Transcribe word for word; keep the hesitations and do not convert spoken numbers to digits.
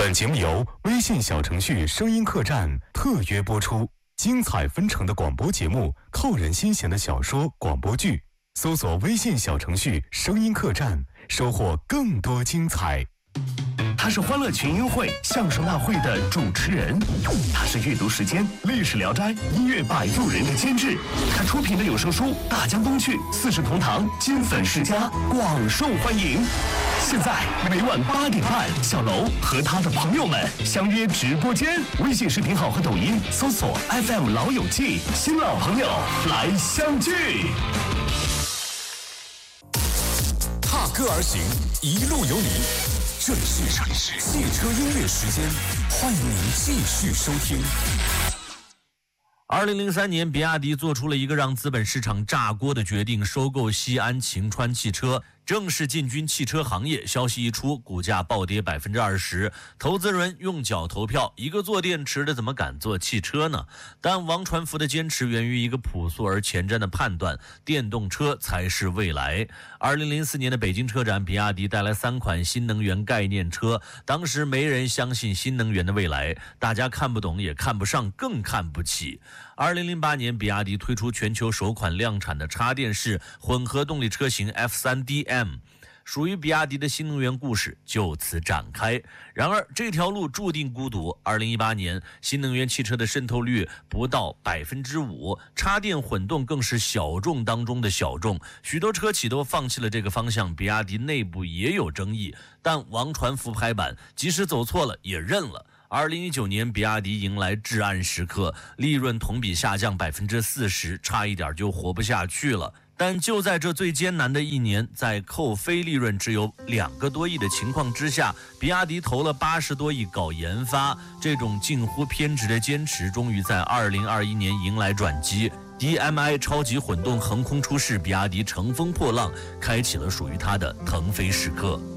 本节目由微信小程序声音客栈特约播出，精彩纷呈的广播节目，扣人心弦的小说、广播剧，搜索微信小程序声音客栈，收获更多精彩。 他是欢乐群英会相声大会的主持人，他是阅读时间历史聊斋音乐摆渡人的监制，他出品的有声书《大江东去》四世同堂金粉世家广受欢迎。现在每晚八点半，小楼和他的朋友们相约直播间，微信视频号和抖音搜索 F M 老友记，新老朋友来相聚。 踏歌而行，一路有你。这里是汽车音乐时间，欢迎您继续收听。 二零零三年，比亚迪做出了一个让资本市场炸锅的决定，收购西安晴川汽车，正式进军汽车行业。消息一出，股价暴跌百分之二十，投资人用脚投票，一个做电池的怎么敢做汽车呢？但王传福的坚持源于一个朴素而前瞻的判断：电动车才是未来。二零零四年的北京车展，比亚迪带来三款新能源概念车，当时没人相信新能源的未来，大家看不懂，也看不上，更看不起。二零零八年，比亚迪推出全球首款量产的插电式混合动力车型 F 三 D M， 属于比亚迪的新能源故事就此展开。然而这条路注定孤独。二零一八年，新能源汽车的渗透率不到百分之五，插电混动更是小众当中的小众，许多车企都放弃了这个方向。比亚迪内部也有争议，但王传福拍板，即使走错了也认了。二零一九年，比亚迪迎来至暗时刻，利润同比下降百分之四十，差一点就活不下去了。但就在这最艰难的一年，在扣非利润只有两个多亿的情况之下，比亚迪投了八十多亿搞研发，这种近乎偏执的坚持，终于在二零二一年迎来转机。D M I 超级混动横空出世，比亚迪乘风破浪，开启了属于它的腾飞时刻。